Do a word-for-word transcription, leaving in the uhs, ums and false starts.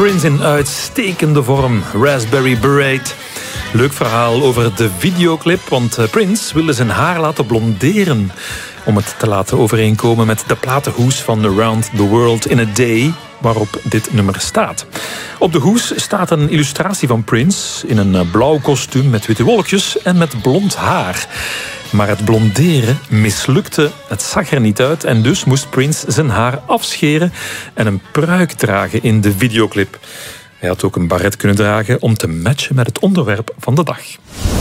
Prince in uitstekende vorm, Raspberry Beret. Leuk verhaal over de videoclip, want Prince wilde zijn haar laten blonderen om het te laten overeenkomen met de platenhoes van Around the World in a Day, waarop dit nummer staat. Op de hoes staat een illustratie van Prince in een blauw kostuum met witte wolkjes en met blond haar. Maar het blonderen mislukte, het zag er niet uit en dus moest Prince zijn haar afscheren en een pruik dragen in de videoclip. Hij had ook een baret kunnen dragen om te matchen met het onderwerp van de dag.